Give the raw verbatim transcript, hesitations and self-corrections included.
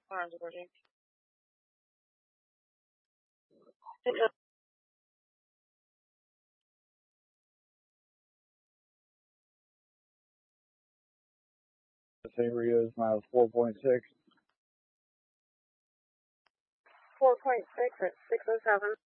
Orange Virgin. This area is my four point six. four point six at six oh seven.